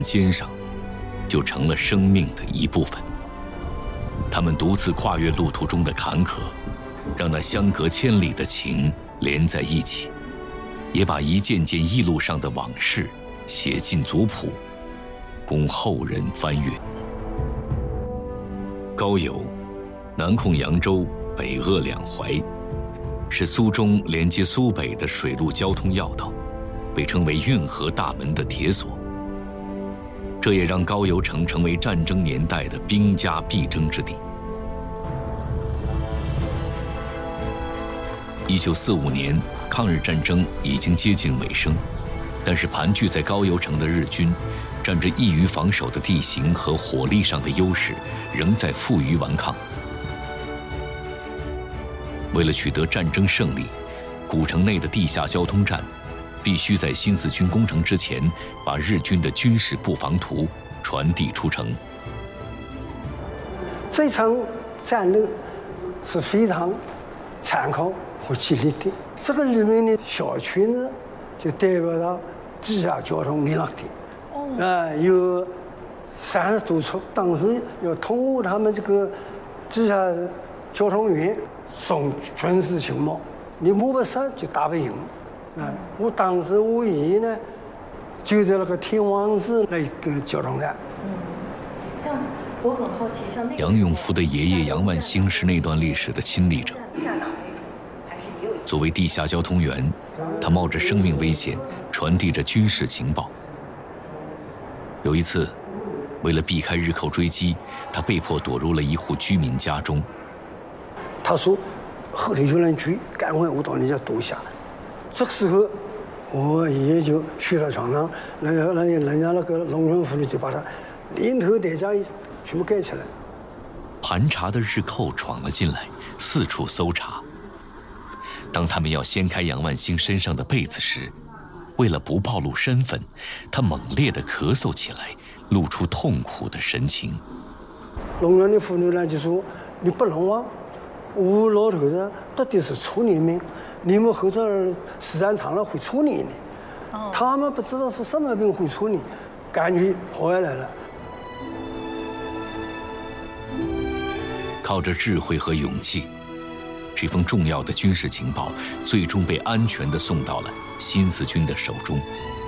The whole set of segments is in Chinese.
肩上，就成了生命的一部分。他们独自跨越路途中的坎坷，让那相隔千里的情连在一起，也把一件件驿路上的往事写进族谱，供后人翻阅。高邮，南控扬州，北扼两淮，是苏中连接苏北的水陆交通要道，被称为运河大门的铁锁。这也让高邮城成为战争年代的兵家必争之地。1945年，抗日战争已经接近尾声，但是盘踞在高邮城的日军，占着易于防守的地形和火力上的优势，仍在负隅顽抗。为了取得战争胜利，古城内的地下交通站必须在新四军攻城之前，把日军的军事布防图传递出城。 这场战斗是非常残酷和激烈的。这个里面的小区呢，就代表了地下交通联络点，有30多处。当时要通过他们这个地下交通员送军事情报，你摸不上就打不赢。我当时我爷爷呢，就在那个天王寺那个交通站。 像我很好奇，像那个杨永福的爷爷杨万兴是那段历史的亲历者。作为地下交通员，他冒着生命危险传递着军事情报。有一次，为了避开日寇追击，他被迫躲入了一户居民家中。 他说：“后头有人追，赶快我到你家躲下。”这个时候，我爷爷就睡在床上，人家那个农村妇女就把他连头带家全部盖起来。 盘查的日寇闯了进来，四处搜查。当他们要掀开杨万兴身上的被子时，为了不暴露身份，他猛烈地咳嗽起来，露出痛苦的神情。 农村的妇女呢就说：“你不能啊，我老头子到底是处女命。你们后头时间长了会处理的，他们不知道是什么病会处理，赶紧跑下来了。” 靠着智慧和勇气，这封重要的军事情报最终被安全地送到了新四军的手中。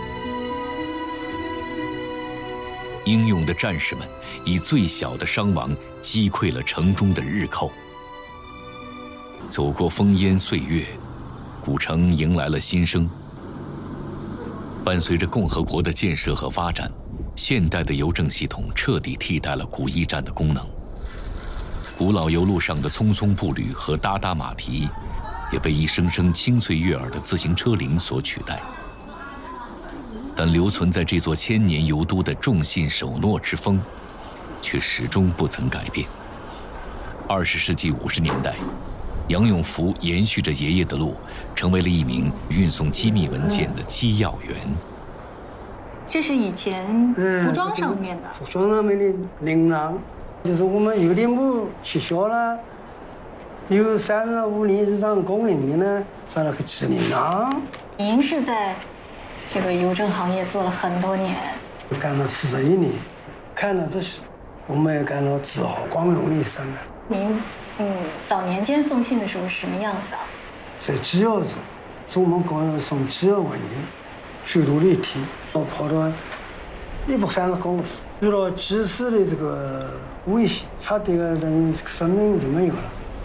英勇的战士们以最小的伤亡击溃了城中的日寇。走过烽烟岁月，古城迎来了新生。伴随着共和国的建设和发展，现代的邮政系统彻底替代了古驿站的功能。古老邮路上的匆匆步履和哒哒马蹄，也被一声声清脆悦耳的自行车铃所取代。但留存在这座千年邮都的重信守诺之风，却始终不曾改变。20世纪50年代，杨永福延续着爷爷的路，成为了一名运送机密文件的机要员。 这是以前服装上面的， 服装上面的铃铛，就是我们邮电部撤销了，有35年以上工龄的呢，发了个机铃铛。 您是在这个邮政行业做了很多年， 干了41年，看到这些，我们也感到自豪光荣的一生了。 您早年间送信的时候是什么样子啊？ 在机要子，专门搞送机要文件，最多的一天我跑到130公里，遇到及时的这个危险，差点人生命就没有了。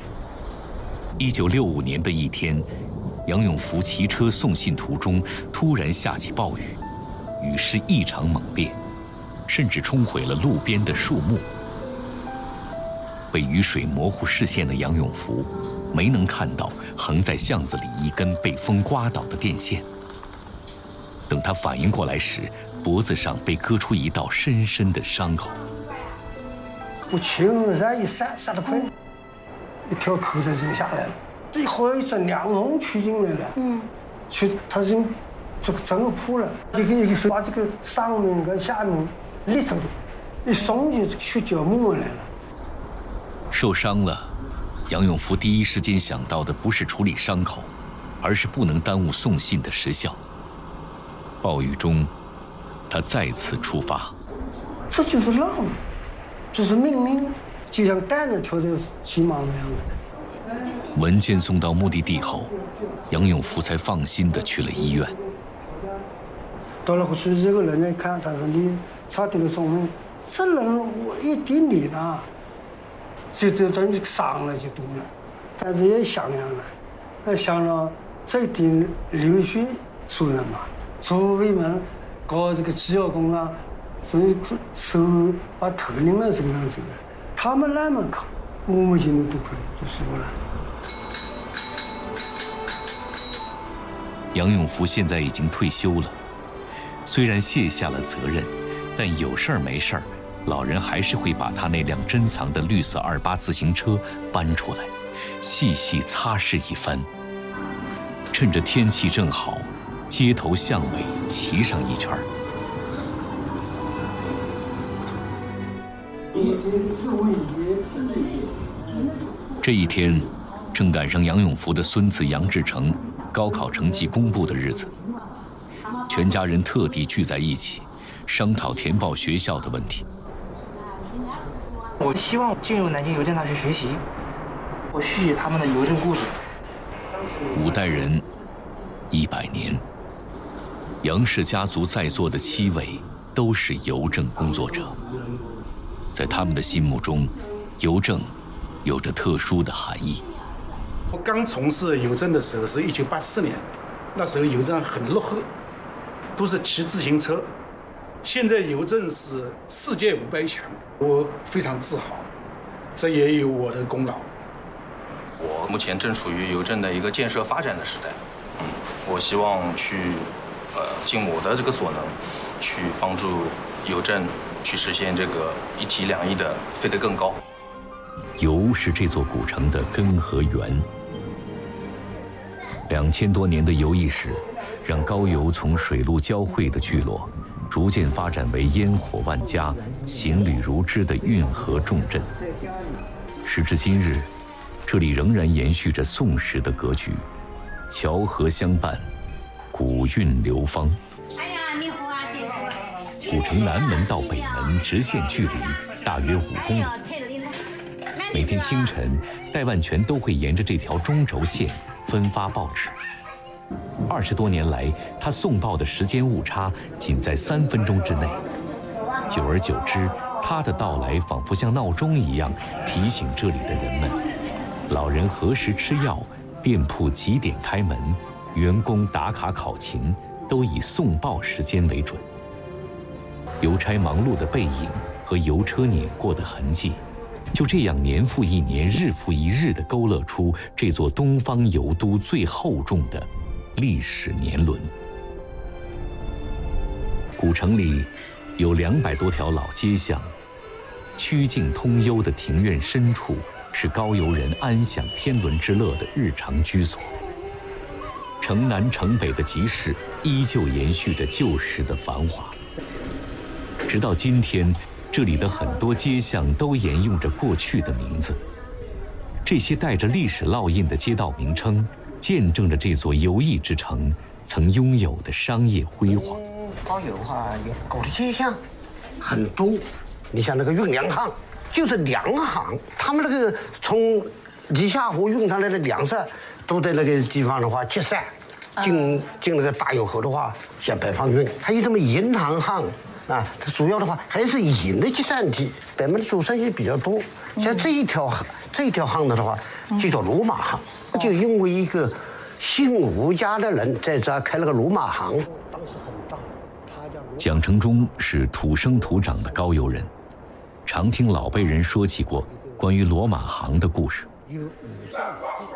1965年的一天，杨永福骑车送信途中突然下起暴雨，雨势异常猛烈，甚至冲毁了路边的树木。被雨水模糊视线的杨永福没能看到横在巷子里一根被风刮倒的电线。等他反应过来时，脖子上被割出一道深深的伤口。 我青山一闪，闪得快，一条口袋扔下来了，一会儿一阵凉风吹进来了，他扔这个整个破了，一个手把这个上面跟下面勒着的，一松就血脚沫来了。 受伤了，杨永福第一时间想到的不是处理伤口，而是不能耽误送信的时效。暴雨中，他再次出发。 这就是浪，就是命令，就像蛋子跳在鸡毛那样的。 文件送到目的地后，杨永福才放心地去了医院。 到了去，这个人来看，他说你差点个说明，这人我一点点啊，就等于伤了就多了。但是也想想了，那想了这一点流血出来嘛，除非们搞这个肌肉功啊，所以手把头拧到这个样子的，他们那么靠，我们现在都可以，就舒服了。 杨永福现在已经退休了，虽然卸下了责任，但有事儿没事儿，老人还是会把他那辆珍藏的绿色28自行车搬出来，细细擦拭一番。趁着天气正好，街头巷尾骑上一圈。这一天，正赶上杨永福的孙子杨志成高考成绩公布的日子，全家人特地聚在一起，商讨填报学校的问题。 我希望进入南京邮政大学学习，我续写他们的邮政故事。 5代人，100年，杨氏家族在座的7位都是邮政工作者，在他们的心目中，邮政有着特殊的含义。 我刚从事邮政的时候是1984年，那时候邮政很落后，都是骑自行车。现在邮政是世界500强，我非常自豪，这也有我的功劳。 我目前正处于邮政的一个建设发展的时代，我希望去尽我的这个所能，去帮助邮政去实现这个1体2翼的飞得更高。 邮是这座古城的根和源。2000多年的邮艺史，让高邮从水陆交汇的聚落，逐渐发展为烟火万家、行旅如织的运河重镇。时至今日，这里仍然延续着宋时的格局，桥河相伴，古韵流芳。古城南门到北门直线距离大约5公里。每天清晨，戴万全都会沿着这条中轴线分发报纸。20多年来，他送报的时间误差仅在3分钟之内。久而久之，他的到来仿佛像闹钟一样提醒这里的人们：老人何时吃药，店铺几点开门，员工打卡考勤，都以送报时间为准。邮差忙碌的背影和邮车碾过的痕迹，就这样年复一年、日复一日地勾勒出这座东方邮都最厚重的历史年轮。古城里有200多条老街巷，曲径通幽的庭院深处是高邮人安享天伦之乐的日常居所。城南城北的集市依旧延续着旧时的繁华。直到今天，这里的很多街巷都沿用着过去的名字。这些带着历史烙印的街道名称，见证着这座邮艺之城曾拥有的商业辉煌。 高邮的话，有搞的街巷很多。你像那个运粮行，就是粮行，他们那个从黎夏湖运上来的粮食，都在那个地方的话集散，进那个大邮河的话向北方运。还有什么银行行啊，它主要的话还是银的集散地，北门的做生意比较多。像这一条行的话，就叫罗马行，就因为一个姓吴家的人在这开了个罗马行。 蒋成忠是土生土长的高邮人，常听老辈人说起过关于罗马行的故事。